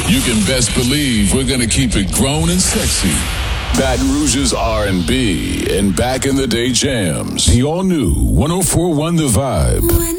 You can best believe we're going to keep it grown and sexy. Baton Rouge's R&B and back in the day jams. The all new 104.1 The Vibe.